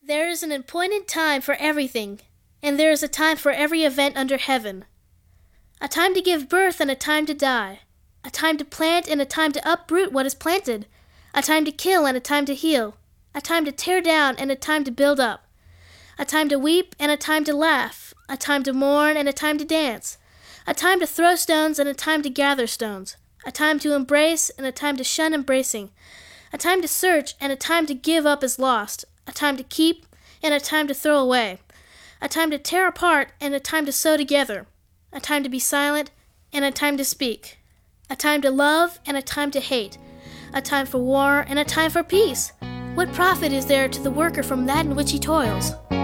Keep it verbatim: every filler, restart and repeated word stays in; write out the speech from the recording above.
There is an appointed time for everything, and there is a time for every event under heaven. A time to give birth and a time to die. A time to plant and a time to uproot what is planted. A time to kill and a time to heal. A time to tear down and a time to build up. A time to weep and a time to laugh. A time to mourn and a time to dance. A time to throw stones and a time to gather stones. A time to embrace and a time to shun embracing. A time to search and a time to give up as lost. A time to keep and a time to throw away. A time to tear apart and a time to sew together. A time to be silent and a time to speak. A time to love and a time to hate. A time for war and a time for peace. What profit is there to the worker from that in which he toils?